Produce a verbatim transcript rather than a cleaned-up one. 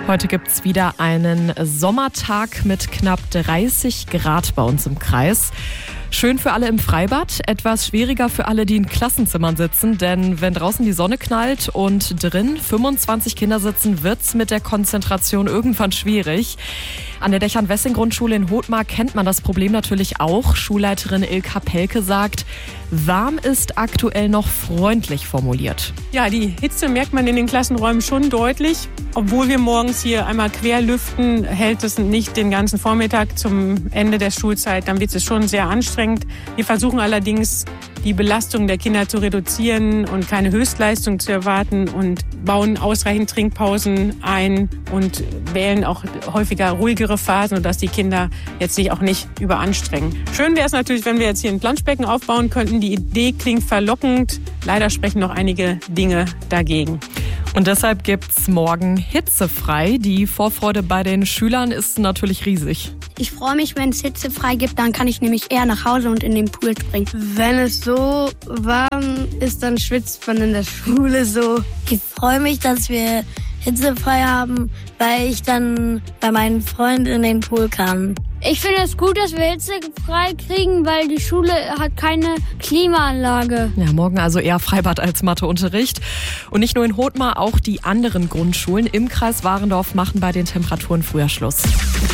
Heute gibt es wieder einen Sommertag mit knapp dreißig Grad bei uns im Kreis. Schön für alle im Freibad, etwas schwieriger für alle, die in Klassenzimmern sitzen, denn wenn draußen die Sonne knallt und drin fünfundzwanzig Kinder sitzen, wird's mit der Konzentration irgendwann schwierig. An der Dächern-Wessing-Grundschule in Hothmar kennt man das Problem natürlich auch. Schulleiterin Ilka Pelke sagt, warm ist aktuell noch freundlich formuliert. Ja, die Hitze merkt man in den Klassenräumen schon deutlich. Obwohl wir morgens hier einmal quer lüften, hält es nicht den ganzen Vormittag zum Ende der Schulzeit. Dann wird es schon sehr anstrengend. Wir versuchen allerdings, die Belastung der Kinder zu reduzieren und keine Höchstleistung zu erwarten und bauen ausreichend Trinkpausen ein und wählen auch häufiger ruhigere Phasen, sodass die Kinder jetzt sich auch nicht überanstrengen. Schön wäre es natürlich, wenn wir jetzt hier ein Planschbecken aufbauen könnten. Die Idee klingt verlockend. Leider sprechen noch einige Dinge dagegen. Und deshalb gibt's morgen hitzefrei. Die Vorfreude bei den Schülern ist natürlich riesig. Ich freue mich, wenn es hitzefrei gibt, dann kann ich nämlich eher nach Hause und in den Pool springen. Wenn es so warm ist, dann schwitzt man in der Schule so. Ich freue mich, dass wir hitzefrei haben, weil ich dann bei meinen Freunden in den Pool kann. Ich finde es gut, dass wir hitzefrei kriegen, weil die Schule hat keine Klimaanlage. Ja, morgen also eher Freibad als Matheunterricht. Und nicht nur in Hothmar, auch die anderen Grundschulen im Kreis Warendorf machen bei den Temperaturen früher Schluss.